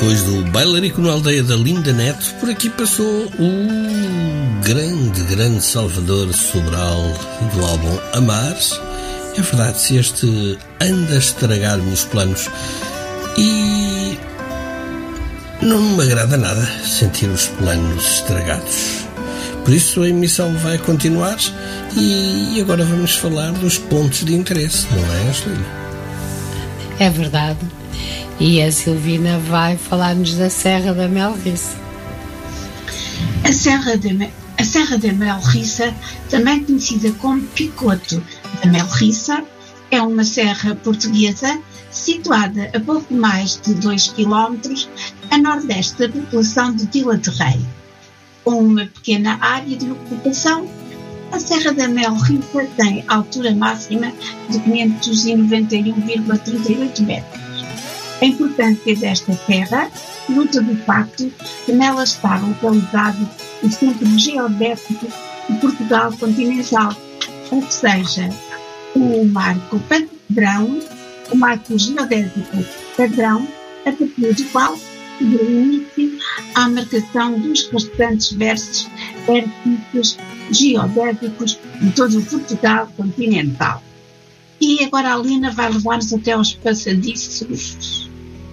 depois do Bailarico na Aldeia da Linda Neto, por aqui passou o grande Salvador Sobral do álbum Amar. É verdade, se este anda a estragar-me os planos e não me agrada nada sentir os planos estragados. Por isso a emissão vai continuar e agora vamos falar dos pontos de interesse, não é, Ashley? É verdade. E a Silvina vai falar-nos da Serra da Melriça. A Serra da Melriça, também conhecida como Picoto da Melriça, é uma serra portuguesa situada a pouco mais de 2 km a nordeste da população de Vila de Rei. Com uma pequena área de ocupação, a Serra da Melriça tem altura máxima de 591,38 metros. A importância desta serra resulta do facto que nela está localizado o centro geodésico de Portugal continental, ou seja, o marco padrão, o marco geodésico padrão, a partir do qual deu início à marcação dos restantes vértices geodésicos de todo o Portugal continental. E agora a Lina vai levar-nos até aos passadiços.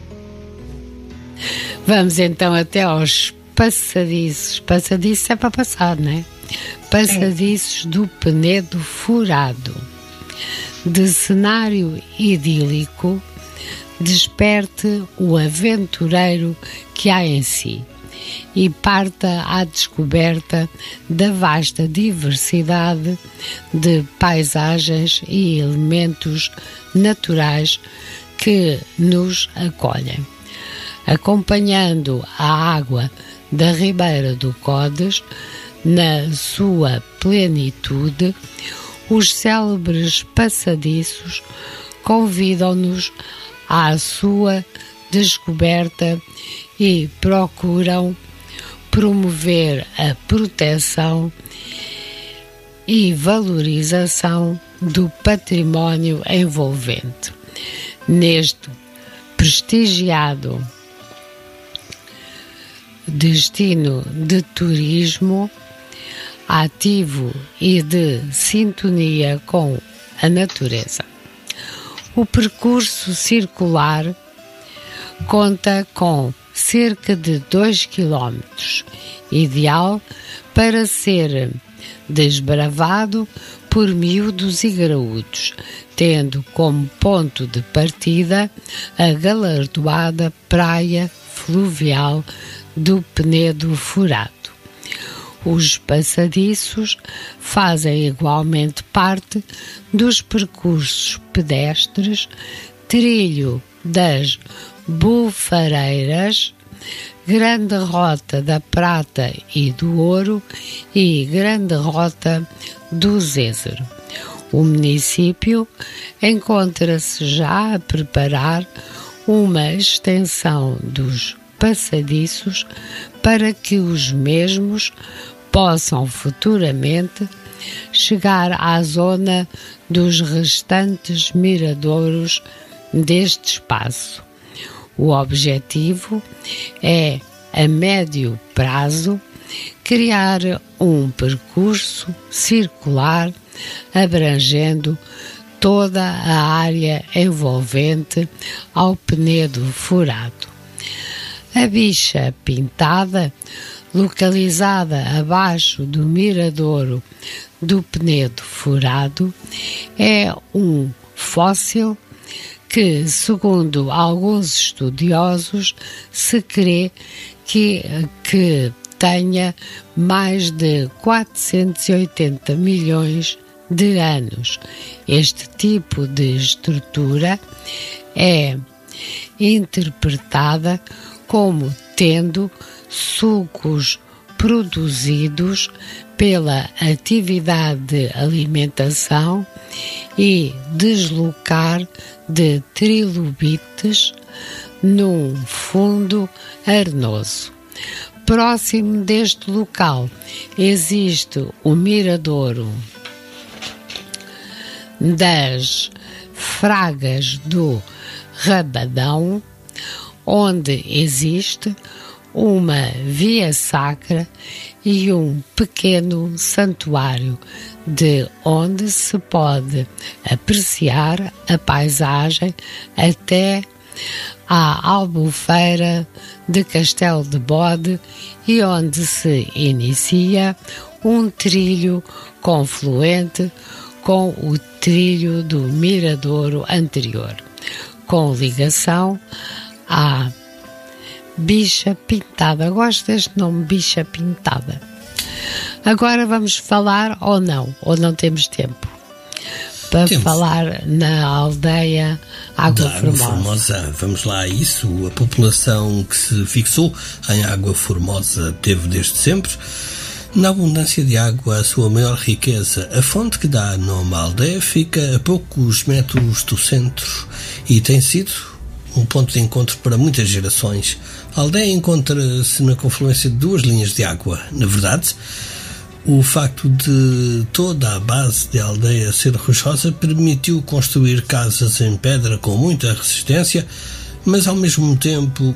Vamos então até aos passadiços. Passadiços é para passar, não é? Passadiços do Penedo Furado. De cenário idílico, desperte o aventureiro que há em si e parta à descoberta da vasta diversidade de paisagens e elementos naturais que nos acolhem. Acompanhando a água da Ribeira do Codes na sua plenitude, os célebres passadiços convidam-nos à sua descoberta e procuram promover a proteção e valorização do património envolvente. Neste prestigiado destino de turismo ativo e de sintonia com a natureza. O percurso circular conta com cerca de 2 km, ideal para ser desbravado por miúdos e graúdos, tendo como ponto de partida a galardoada praia fluvial do Penedo Furado. Os passadiços fazem igualmente parte dos percursos pedestres, trilho das Bufareiras, Grande Rota da Prata e do Ouro e Grande Rota do Zézero. O município encontra-se já a preparar uma extensão dos passadiços para que os mesmos possam futuramente chegar à zona dos restantes miradouros deste espaço. O objetivo é, a médio prazo, criar um percurso circular abrangendo toda a área envolvente ao Penedo Furado. A Bicha Pintada, localizada abaixo do miradouro do Penedo Furado, é um fóssil que, segundo alguns estudiosos, se crê que tenha mais de 480 milhões de anos. Este tipo de estrutura é interpretada como tendo sulcos produzidos pela atividade de alimentação e deslocar de trilobites num fundo arenoso. Próximo deste local existe o miradouro das Fragas do Rabadão, onde existe uma via sacra e um pequeno santuário de onde se pode apreciar a paisagem até à Albufeira de Castelo de Bode e onde se inicia um trilho confluente com o trilho do Miradouro anterior, com ligação à Bicha Pintada. Gosto deste nome, Bicha Pintada. Agora vamos falar ou não temos tempo para falar na aldeia Água Formosa. Vamos lá a isso. A população que se fixou em Água Formosa teve desde sempre, na abundância de água, a sua maior riqueza. A fonte que dá nome à aldeia fica a poucos metros do centro e tem sido um ponto de encontro para muitas gerações. A aldeia encontra-se na confluência de duas linhas de água. Na verdade, o facto de toda a base da aldeia ser rochosa permitiu construir casas em pedra com muita resistência, mas ao mesmo tempo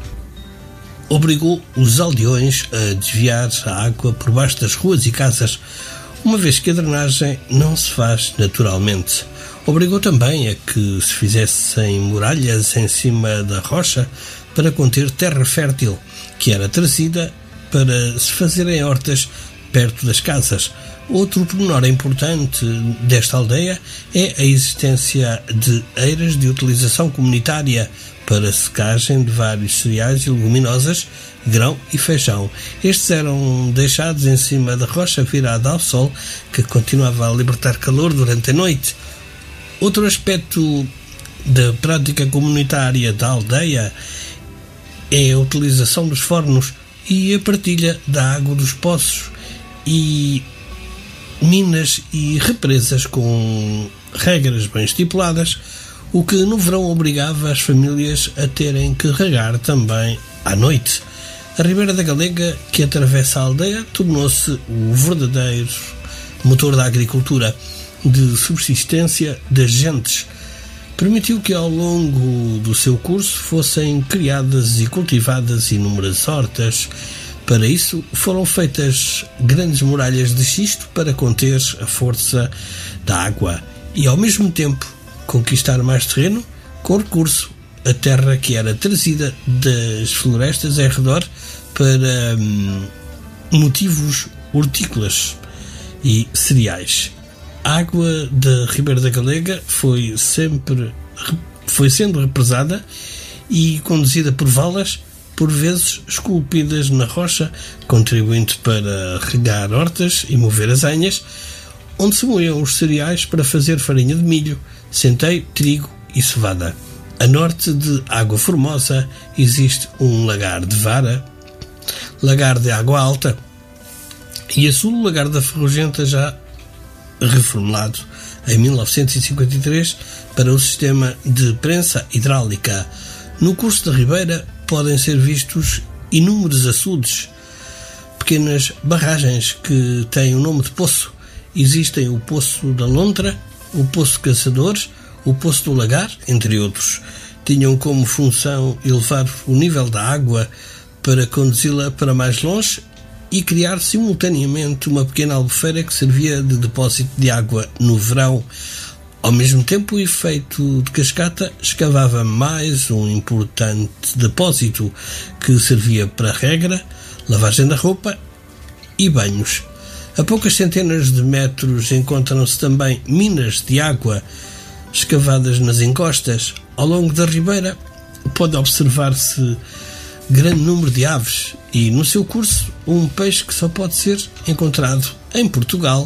obrigou os aldeões a desviar a água por baixo das ruas e casas, uma vez que a drenagem não se faz naturalmente. Obrigou também a que se fizessem muralhas em cima da rocha para conter terra fértil, que era trazida para se fazerem hortas perto das casas. Outro pormenor importante desta aldeia é a existência de eiras de utilização comunitária para secagem de vários cereais e leguminosas, grão e feijão. Estes eram deixados em cima da rocha virada ao sol, que continuava a libertar calor durante a noite. Outro aspecto da prática comunitária da aldeia é a utilização dos fornos e a partilha da água dos poços e minas e represas com regras bem estipuladas, o que no verão obrigava as famílias a terem que regar também à noite. A Ribeira da Galega, que atravessa a aldeia, tornou-se o verdadeiro motor da agricultura de subsistência das gentes. Permitiu que ao longo do seu curso fossem criadas e cultivadas inúmeras hortas. Para isso foram feitas grandes muralhas de xisto para conter a força da água e ao mesmo tempo conquistar mais terreno com recurso à terra que era trazida das florestas em redor para motivos hortícolas e cereais. A água da Ribeira da Galega foi sendo represada e conduzida por valas, por vezes esculpidas na rocha, contribuindo para regar hortas e mover azenhas, onde se moiam os cereais para fazer farinha de milho, centeio, trigo e cevada. A norte de Água Formosa existe um lagar de vara, lagar de água alta, e a sul, lagar da Ferrugenta, já reformulado em 1953 para o sistema de prensa hidráulica. No curso da Ribeira podem ser vistos inúmeros açudes, pequenas barragens que têm o nome de poço. Existem o Poço da Lontra, o Poço de Caçadores, o Poço do Lagar, entre outros. Tinham como função elevar o nível da água para conduzi-la para mais longe e criar simultaneamente uma pequena albufeira que servia de depósito de água no verão. Ao mesmo tempo, o efeito de cascata escavava mais um importante depósito que servia para regra, lavagem da roupa e banhos. A poucas centenas de metros encontram-se também minas de água escavadas nas encostas. Ao longo da ribeira pode observar-se grande número de aves e, no seu curso, um peixe que só pode ser encontrado em Portugal,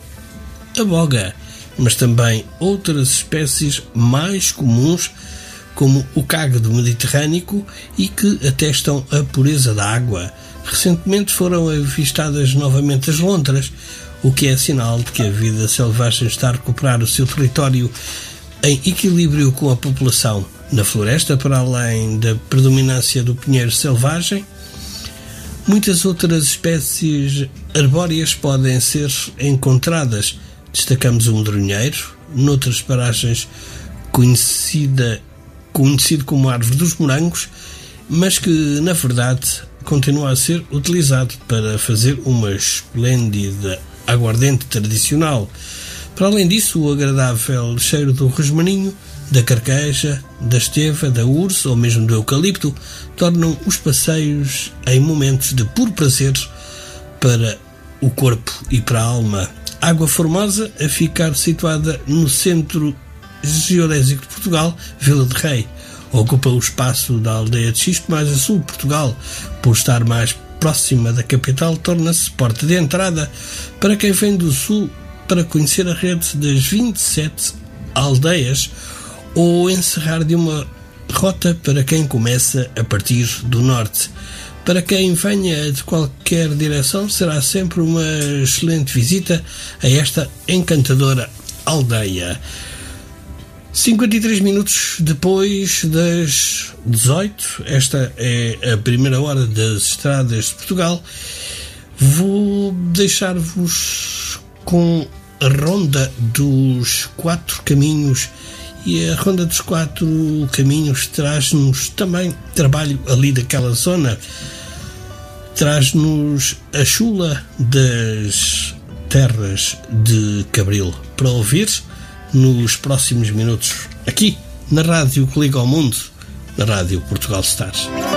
a boga, mas também outras espécies mais comuns, como o cague do Mediterrâneo, e que atestam a pureza da água. Recentemente foram avistadas novamente as lontras, o que é sinal de que a vida selvagem está a recuperar o seu território em equilíbrio com a população. Na floresta, para além da predominância do pinheiro selvagem, muitas outras espécies arbóreas podem ser encontradas. Destacamos o medronheiro, noutras paragens conhecida conhecido como Árvore dos Morangos, mas que na verdade continua a ser utilizado para fazer uma esplêndida aguardente tradicional. Para além disso, o agradável cheiro do rosmaninho, da carqueja, da esteva, da urso ou mesmo do eucalipto tornam os passeios em momentos de puro prazer para o corpo e para a alma. Água Formosa, a ficar situada no centro geodésico de Portugal, Vila de Rei, ocupa o espaço da aldeia de Xisto mais a sul de Portugal. Por estar mais próxima da capital, torna-se porta de entrada para quem vem do sul para conhecer a rede das 27 aldeias ou encerrar de uma rota para quem começa a partir do norte. Para quem venha de qualquer direção, será sempre uma excelente visita a esta encantadora aldeia. 53 minutos depois das 18, esta é a primeira hora das estradas de Portugal. Vou deixar-vos com a Ronda dos 4 Caminhos, e a Ronda dos 4 Caminhos traz-nos também trabalho ali daquela zona, traz-nos a chula das terras de Cabril para ouvir nos próximos minutos aqui na rádio que liga ao mundo, na Rádio Portugal Stars.